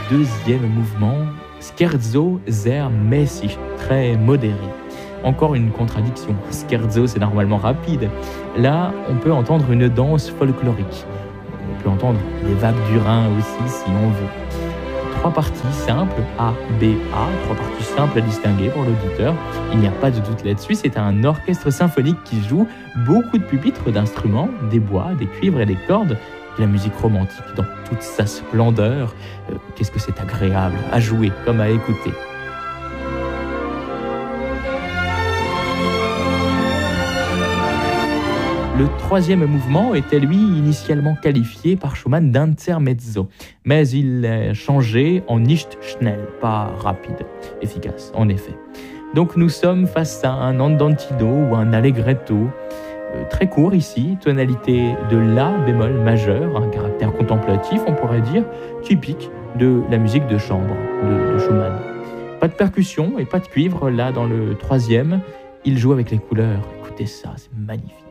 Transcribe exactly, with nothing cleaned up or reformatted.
deuxième mouvement, Scherzo sehr mäßig, très modéré. Encore une contradiction, scherzo c'est normalement rapide. Là, on peut entendre une danse folklorique. On peut entendre les vagues du Rhin aussi si on veut. Trois parties simples, A, B, A, trois parties simples à distinguer pour l'auditeur. Il n'y a pas de doute là-dessus, c'est un orchestre symphonique qui joue beaucoup de pupitres, d'instruments, des bois, des cuivres et des cordes. De la musique romantique dans toute sa splendeur. Euh, qu'est-ce que c'est agréable à jouer comme à écouter. Le troisième mouvement était lui initialement qualifié par Schumann d'intermezzo, mais il est changé en nicht schnell, pas rapide, efficace en effet. Donc nous sommes face à un andantino ou un allegretto, euh, très court ici, tonalité de La bémol majeur, un caractère contemplatif on pourrait dire, typique de la musique de chambre de, de Schumann. Pas de percussion et pas de cuivre là dans le troisième, il joue avec les couleurs, écoutez ça, c'est magnifique.